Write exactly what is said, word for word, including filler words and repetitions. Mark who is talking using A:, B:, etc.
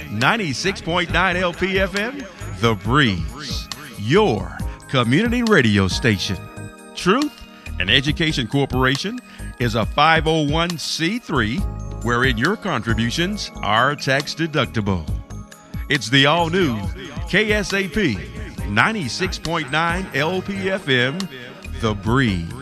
A: ninety-six point nine L P F M, The Breeze, your community radio station. Truth and Education Corporation is a five oh one c three wherein your contributions are tax deductible. It's the all-new K S A P ninety-six point nine L P F M, The Breeze.